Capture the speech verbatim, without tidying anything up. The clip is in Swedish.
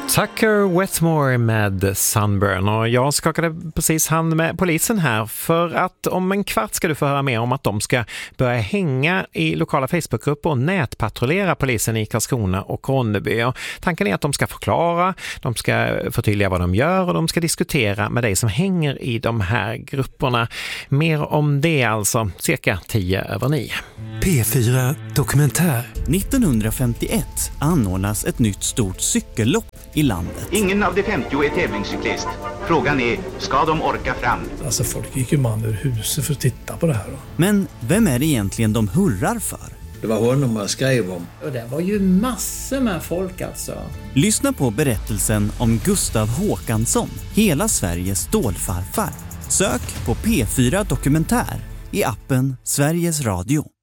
Tucker Wetmore med Sunburn, och jag skakade precis hand med polisen här för att om en kvart ska du få höra mer om att de ska börja hänga i lokala Facebookgrupper och nätpatrullera polisen i Karlskrona och Ronneby. Och tanken är att de ska förklara, de ska förtydliga vad de gör och de ska diskutera med dig som hänger i de här grupperna. Mer om det alltså cirka tio över nio. P fyra Dokumentär. nittonhundrafemtioett anordnas ett nytt stort cykellopp i landet. Ingen av de femtio är tävlingscyklist. Frågan är, ska de orka fram? Alltså folk gick ju man ur huset för att titta på det här då. Men vem är det egentligen de hurrar för? Det var honom jag skrev om. Och det var ju massor med folk alltså. Lyssna på berättelsen om Gustav Håkansson, hela Sveriges stålfarfar. Sök på P fyra Dokumentär i appen Sveriges Radio.